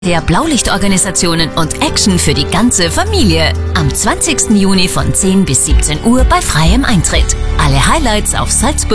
Der Blaulichtorganisationen und Action für die ganze Familie. Am 20. Juni von 10 bis 17 Uhr bei freiem Eintritt. Alle Highlights auf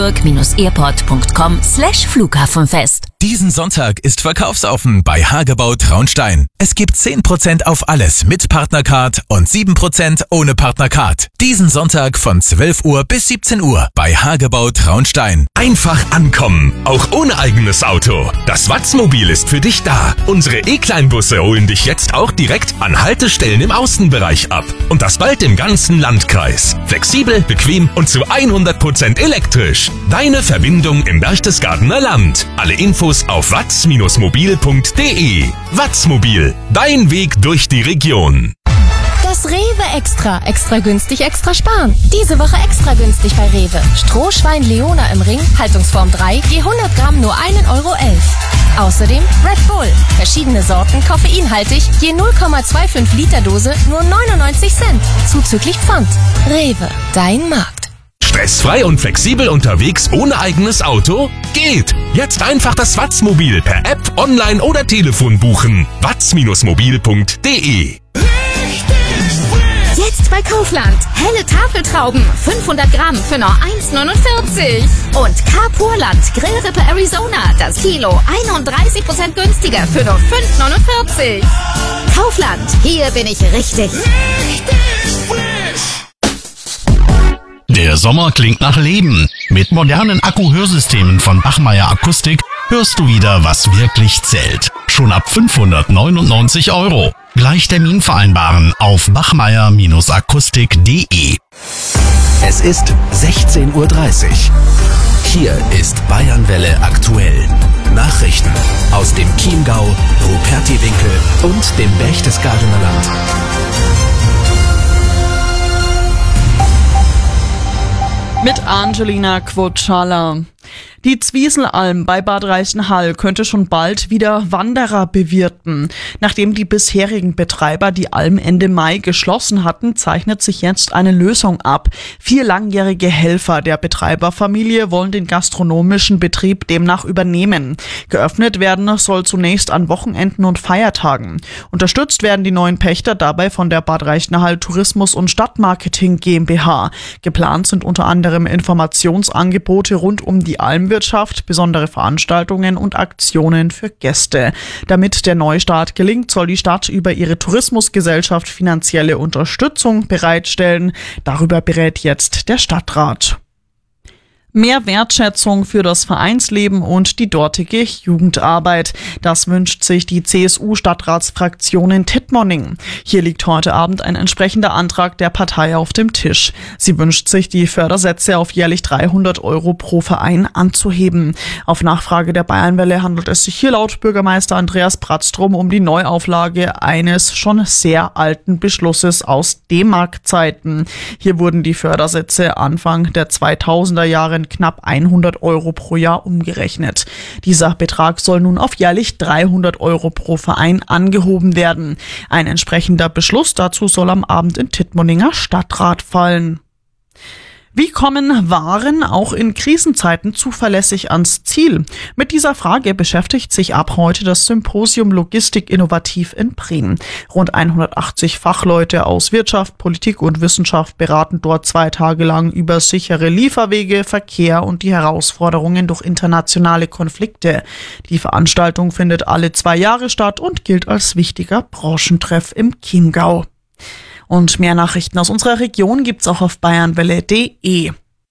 salzburg-airport.com/Flughafenfest. Diesen Sonntag ist verkaufsoffen bei Hagebau Traunstein. Es gibt 10% auf alles mit Partnercard und 7% ohne Partnercard. Diesen Sonntag von 12 Uhr bis 17 Uhr bei Hagebau Traunstein. Einfach ankommen, auch ohne eigenes Auto. Das Watzmobil ist für dich da. Unsere E-Kleinbusse holen dich jetzt auch direkt an Haltestellen im Außenbereich ab. Und das bald im ganzen Landkreis. Flexibel, bequem und zu 100% elektrisch. Deine Verbindung im Berchtesgadener Land. Alle Infos auf watz-mobil.de. Watzmobil, dein Weg durch die Region. Das Rewe Extra. Extra günstig, extra sparen. Diese Woche extra günstig bei Rewe. Strohschwein Leona im Ring, Haltungsform 3, je 100 Gramm nur 1,11 €. Außerdem Red Bull. Verschiedene Sorten, koffeinhaltig, je 0,25 Liter Dose nur 99 Cent. Zuzüglich Pfand. Rewe, dein Markt. Stressfrei und flexibel unterwegs ohne eigenes Auto? Geht! Jetzt einfach das Watzmobil per App, online oder Telefon buchen. watz-mobil.de. Jetzt bei Kaufland. Helle Tafeltrauben, 500 Gramm für nur 1,49 €. Und Carpurland Grillrippe Arizona, das Kilo 31% günstiger für nur 5,49 €. Kaufland, hier bin ich richtig. Der Sommer klingt nach Leben. Mit modernen Akku-Hörsystemen von Bachmeier Akustik hörst du wieder, was wirklich zählt. Schon ab 599 €. Gleich Termin vereinbaren auf bachmeier-akustik.de. Es ist 16:30 Uhr. Hier ist Bayernwelle aktuell. Nachrichten aus dem Chiemgau, Rupertiwinkel und dem Berchtesgadener Land. Mit Angelina Quotschala. Die Zwieselalm bei Bad Reichenhall könnte schon bald wieder Wanderer bewirten. Nachdem die bisherigen Betreiber die Alm Ende Mai geschlossen hatten, zeichnet sich jetzt eine Lösung ab. 4 langjährige Helfer der Betreiberfamilie wollen den gastronomischen Betrieb demnach übernehmen. Geöffnet werden soll zunächst an Wochenenden und Feiertagen. Unterstützt werden die neuen Pächter dabei von der Bad Reichenhall Tourismus- und Stadtmarketing GmbH. Geplant sind unter anderem Informationsangebote rund um die Almwirtschaft, besondere Veranstaltungen und Aktionen für Gäste. Damit der Neustart gelingt, soll die Stadt über ihre Tourismusgesellschaft finanzielle Unterstützung bereitstellen. Darüber berät jetzt der Stadtrat. Mehr Wertschätzung für das Vereinsleben und die dortige Jugendarbeit. Das wünscht sich die CSU-Stadtratsfraktion in Tittmoning. Hier liegt heute Abend ein entsprechender Antrag der Partei auf dem Tisch. Sie wünscht sich, die Fördersätze auf jährlich 300 € pro Verein anzuheben. Auf Nachfrage der Bayernwelle handelt es sich hier laut Bürgermeister Andreas Bratztrum um die Neuauflage eines schon sehr alten Beschlusses aus D-Mark-Zeiten. Hier wurden die Fördersätze Anfang der 2000er Jahre knapp 100 € pro Jahr umgerechnet. Dieser Betrag soll nun auf jährlich 300 € pro Verein angehoben werden. Ein entsprechender Beschluss dazu soll am Abend in Tittmoninger Stadtrat fallen. Wie kommen Waren auch in Krisenzeiten zuverlässig ans Ziel? Mit dieser Frage beschäftigt sich ab heute das Symposium Logistik innovativ in Bremen. Rund 180 Fachleute aus Wirtschaft, Politik und Wissenschaft beraten dort 2 Tage lang über sichere Lieferwege, Verkehr und die Herausforderungen durch internationale Konflikte. Die Veranstaltung findet alle 2 Jahre statt und gilt als wichtiger Branchentreff im Chiemgau. Und mehr Nachrichten aus unserer Region gibt's auch auf bayernwelle.de.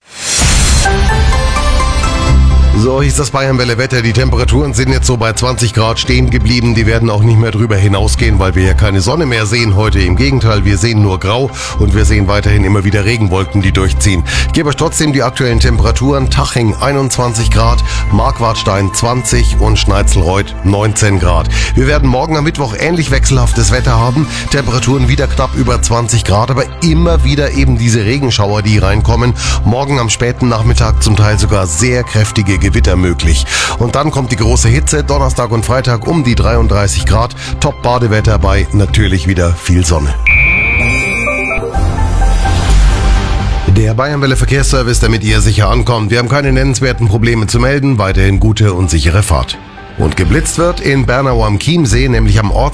So hieß das Bayernwelle-Wetter. Die Temperaturen sind jetzt so bei 20 Grad stehen geblieben. Die werden auch nicht mehr drüber hinausgehen, weil wir ja keine Sonne mehr sehen heute. Im Gegenteil, wir sehen nur Grau und wir sehen weiterhin immer wieder Regenwolken, die durchziehen. Ich gebe euch trotzdem die aktuellen Temperaturen. Taching 21 Grad, Markwartstein 20 und Schneizelreuth 19 Grad. Wir werden morgen am Mittwoch ähnlich wechselhaftes Wetter haben. Temperaturen wieder knapp über 20 Grad, aber immer wieder eben diese Regenschauer, die reinkommen. Morgen am späten Nachmittag zum Teil sogar sehr kräftige Gewitter möglich. Und dann kommt die große Hitze, Donnerstag und Freitag um die 33 Grad. Top-Badewetter bei natürlich wieder viel Sonne. Der Bayernwelle Verkehrsservice, damit ihr sicher ankommt. Wir haben keine nennenswerten Probleme zu melden. Weiterhin gute und sichere Fahrt. Und geblitzt wird in Bernau am Chiemsee, nämlich am